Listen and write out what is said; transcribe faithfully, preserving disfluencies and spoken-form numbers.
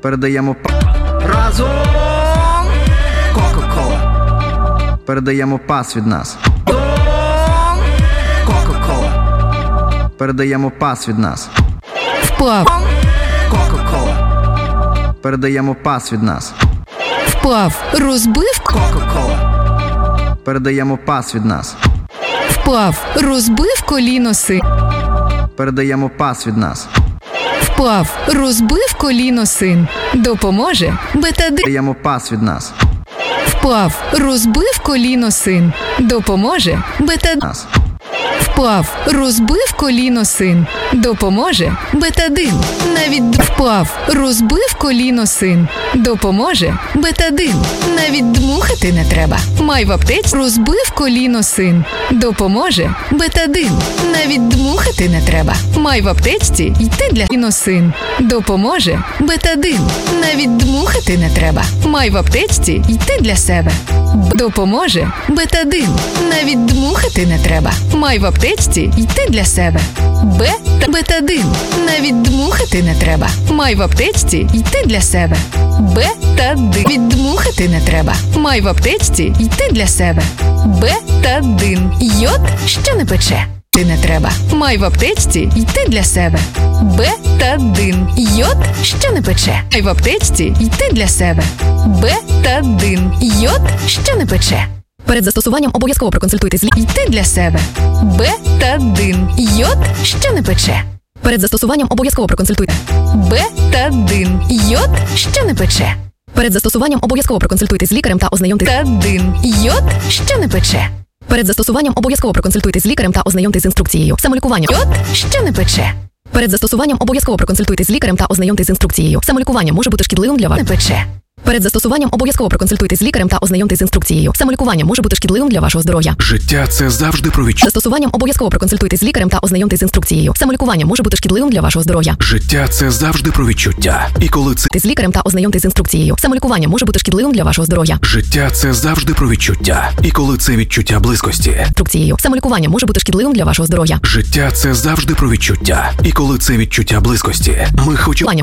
Передаємо па... Разом! Кока-кола. Передаємо пас від нас. Разом! Кока-кола. Передаємо пас від нас. Впав. Кока-кола. Передаємо пас від нас. Впав. Розбив. Кока-кола. Передаємо пас від нас. Впав. Розбив коліно син. Передаємо пас від нас. Впав. Розбив коліно син. Допоможе бетадин. Передаємо пас від нас. Впав. Розбив коліно син. Допоможе бетадин. Нас. Впав. Розбив коліно син. Допоможе бетадин. Навіть д- впав. Розбив коліно син. Допоможе бетадин. Навіть дмухати не треба. Май в аптеці. Розбив коліно син. Допоможе бетадин. Навіть дмухати не треба. Май в аптечці йти для коліно син. Допоможе бетадин. Навіть дмухати не треба. Май в аптечці йти для себе. Допоможе бетадин. Навіть дмухати не треба. Май в аптечці йти для себе. Бета бетадин. Навіть дмухати не треба. Май в аптечці йти для себе. Бетадин. Від дмухати не треба. Май в аптечці йти для себе. Бетадин. Йод, що не пече. Ти не треба. Май в аптечці йти для себе. Бетадин. Йод, що не пече. Май в аптечці йти для себе. Бетадин. Йод, що не пече. Перед застосуванням обов'язково проконсультуйтесь з лікарем. Йти для себе. Бетадин. Йод, що не пече. Перед застосуванням обов'язково проконсультуйтесь. Бетадин. Йод, що не пече. Перед застосуванням обов'язково проконсультуйтесь з лікарем та ознайомтесь. Бетадин. Йод, що не пече. Перед застосуванням обов'язково проконсультуйтесь з лікарем та ознайомтесь з інструкцією. Самолікування. Йод, що не пече. Перед застосуванням обов'язково проконсультуйтесь з лікарем та ознайомтесь з інструкцією. Самолікування може бути шкідливим для вас. Не пече. Перед застосуванням обов'язково проконсультуйтесь з лікарем та ознайомтесь з інструкцією. Самолікування може бути шкідливим для вашого здоров'я. Життя – це завжди про відчуття. Застосуванням обов'язково проконсультуйтесь з лікарем та ознайомтесь з інструкцією. Самолікування може бути шкідливим для вашого здоров'я. Життя – це завжди про відчуття. І коли це... З лікарем та ознайомтесь з інструкцією. Самолікування може бути шкідливим для вашого здоров'я. Життя – це завжди про відчуття. І коли це відчуття близькості. Інструкцією. Самолікування може бути шкідливим для вашого здоров'я. Життя – це завжди про відчуття. І коли це відчуття близькості. Ми хочемо...